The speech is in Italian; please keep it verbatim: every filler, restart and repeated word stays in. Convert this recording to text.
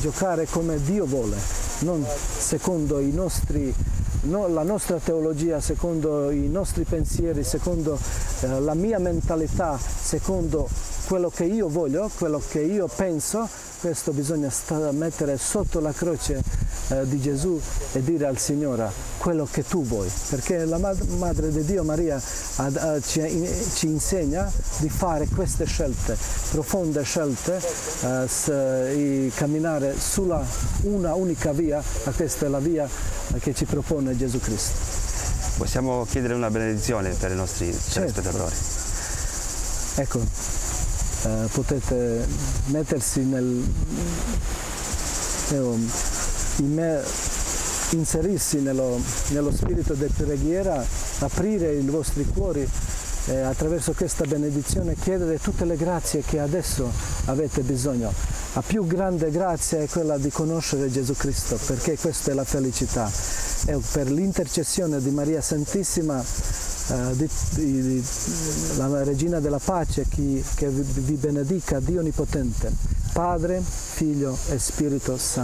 giocare come Dio vuole, non secondo i nostri, no, la nostra teologia, secondo i nostri pensieri, secondo eh, la mia mentalità, secondo quello che io voglio, quello che io penso. Questo bisogna mettere sotto la croce eh, di Gesù e dire al Signore quello che tu vuoi, perché la Madre di Dio Maria ad, a, ci, ci insegna di fare queste scelte, profonde scelte, eh, s, e camminare sulla una unica via, e questa è la via che ci propone Gesù Cristo. Possiamo chiedere una benedizione per i nostri telespettatori? Ecco, eh, potete mettersi nel, eh, in me, inserirsi nello, nello spirito di preghiera, aprire i vostri cuori e attraverso questa benedizione chiedere tutte le grazie che adesso avete bisogno. La più grande grazia è quella di conoscere Gesù Cristo, perché questa è la felicità. E per l'intercessione di Maria Santissima, eh, di, di, di, la Regina della Pace, chi, che vi benedica, Dio Onnipotente, Padre, Figlio e Spirito Santo.